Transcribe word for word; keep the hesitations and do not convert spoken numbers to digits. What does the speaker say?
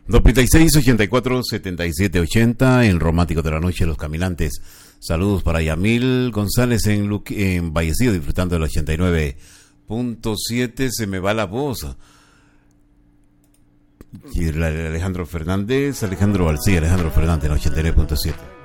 dos seis, ochenta y cuatro, setenta y siete, ochenta, en Romántico de la Noche, Los Caminantes. Saludos para Yamil González en, Lu- en Vallecillo, disfrutando del ochenta y nueve punto siete. Se me va la voz. Y el Alejandro Fernández, Alejandro Alcía, Alejandro Fernández en ochenta y nueve punto siete.